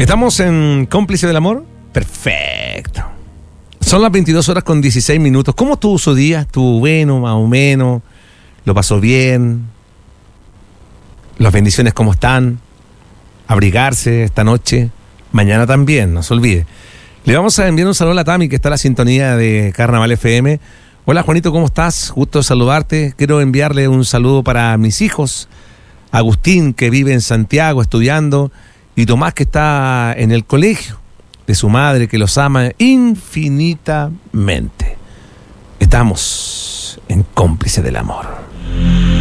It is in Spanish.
¿Estamos en Cómplice del Amor? Perfecto. Son las 22:16. ¿Cómo estuvo su día? ¿Estuvo bueno, más o menos? ¿Lo pasó bien? ¿Las bendiciones cómo están? Abrigarse esta noche. Mañana también, no se olvide. Le vamos a enviar un saludo a la Tami, que está en la sintonía de Carnaval FM. Hola Juanito, ¿cómo estás? Gusto de saludarte. Quiero enviarle un saludo para mis hijos. Agustín, que vive en Santiago estudiando, y Tomás, que está en el colegio de su madre, que los ama infinitamente. Estamos en Cómplice del Amor.